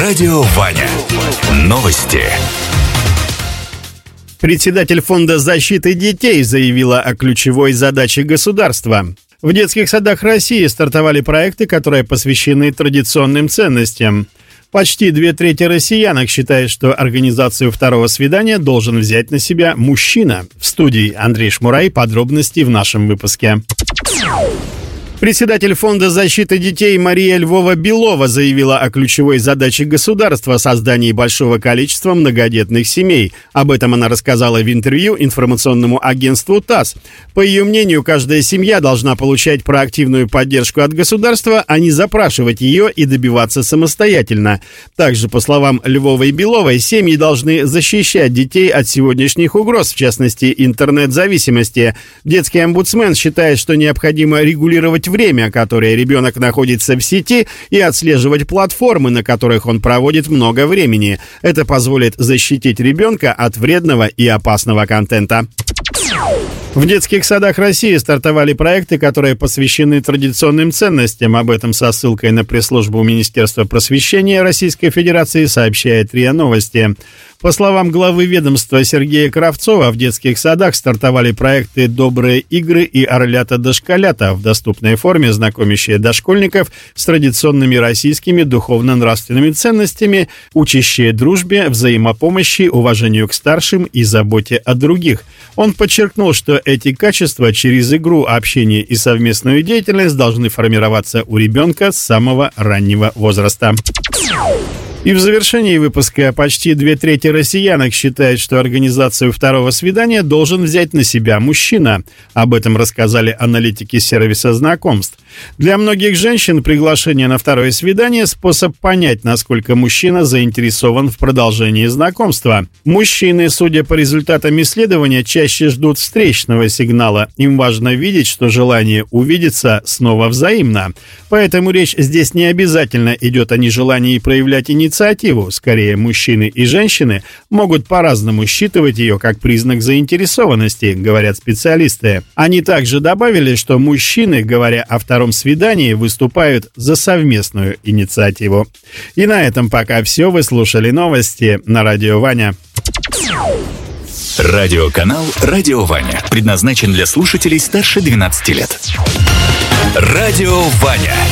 Радио Ваня. Новости. Председатель Фонда защиты детей заявила о ключевой задаче государства. В детских садах России стартовали проекты, которые посвящены традиционным ценностям. Почти 2/3 россиянок считают, что организацию второго свидания должен взять на себя мужчина. В студии Андрей Шмурай. Подробности в нашем выпуске. Председатель Фонда защиты детей Мария Львова-Белова заявила о ключевой задаче государства – создании большого количества многодетных семей. Об этом она рассказала в интервью информационному агентству ТАСС. По ее мнению, каждая семья должна получать проактивную поддержку от государства, а не запрашивать ее и добиваться самостоятельно. Также, по словам Львовой-Беловой, семьи должны защищать детей от сегодняшних угроз, в частности, интернет-зависимости. Детский омбудсмен считает, что необходимо регулировать время, которое ребенок находится в сети, и отслеживать платформы, на которых он проводит много времени. Это позволит защитить ребенка от вредного и опасного контента. В детских садах России стартовали проекты, которые посвящены традиционным ценностям. Об этом со ссылкой на пресс-службу Министерства просвещения Российской Федерации сообщает РИА Новости. По словам главы ведомства Сергея Кравцова, в детских садах стартовали проекты «Добрые игры» и «Орлята-дошколята» в доступной форме, знакомящие дошкольников с традиционными российскими духовно-нравственными ценностями, учащие дружбе, взаимопомощи, уважению к старшим и заботе о других. Он подчеркнул, что эти качества через игру, общение и совместную деятельность должны формироваться у ребенка с самого раннего возраста. И в завершении выпуска почти 2/3 россиянок считают, что организацию второго свидания должен взять на себя мужчина. Об этом рассказали аналитики сервиса знакомств. Для многих женщин приглашение на второе свидание – способ понять, насколько мужчина заинтересован в продолжении знакомства. Мужчины, судя по результатам исследования, чаще ждут встречного сигнала. Им важно видеть, что желание увидеться снова взаимно. Поэтому речь здесь не обязательно идет о нежелании проявлять инициативу. Скорее, мужчины и женщины могут по-разному считывать ее как признак заинтересованности, говорят специалисты. Они также добавили, что мужчины, говоря о втором свидании, выступают за совместную инициативу. И на этом пока все. Вы слушали новости на Радио Ваня. Радиоканал «Радио Ваня» предназначен для слушателей старше 12 лет. Радио Ваня.